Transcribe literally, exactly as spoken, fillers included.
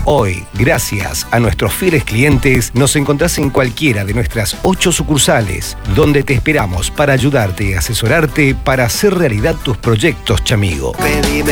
Hoy, gracias a nuestros fieles clientes, nos encontrás en cualquiera de nuestras ocho sucursales, donde te esperamos para ayudarte y asesorarte para hacer realidad tus proyectos, chamigo.